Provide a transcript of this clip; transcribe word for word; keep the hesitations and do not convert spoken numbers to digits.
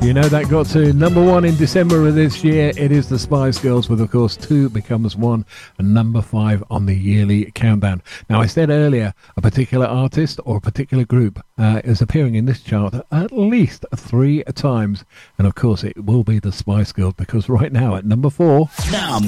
You know that got to number one in December of this year. It is the Spice Girls with, of course, Two Becomes One and number five on the yearly countdown. Now, I said earlier, a particular artist or a particular group uh, is appearing in this chart at least three times. And, of course, it will be the Spice Girls, because right now at number four... Now